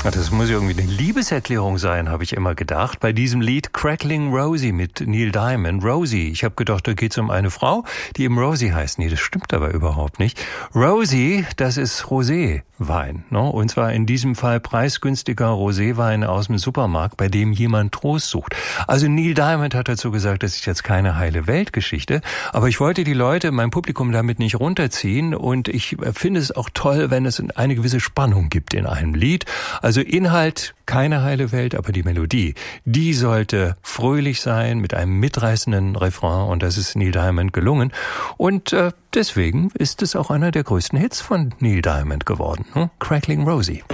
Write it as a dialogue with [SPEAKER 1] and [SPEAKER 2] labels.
[SPEAKER 1] Das muss irgendwie eine Liebeserklärung sein, habe ich immer gedacht. Bei diesem Lied Crackling Rosie mit Neil Diamond. Rosie, ich habe gedacht, da geht's um eine Frau, die eben Rosie heißt. Nee, das stimmt aber überhaupt nicht. Rosie, das ist Roséwein, ne? Und zwar in diesem Fall preisgünstiger Roséwein aus dem Supermarkt, bei dem jemand Trost sucht. Also Neil Diamond hat dazu gesagt, das ist jetzt keine heile Weltgeschichte, aber ich wollte die Leute, mein Publikum damit nicht runterziehen und ich finde es auch toll, wenn es eine gewisse Spannung gibt in einem Lied. Also Inhalt, keine heile Welt, aber die Melodie, die sollte fröhlich sein mit einem mitreißenden Refrain und das ist Neil Diamond gelungen. Und deswegen ist es auch einer der größten Hits von Neil Diamond geworden. Crackling Rosie.